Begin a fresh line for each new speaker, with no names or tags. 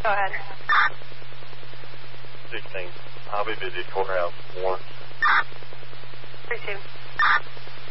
Go ahead.
16. I'll be busy courthouse 1.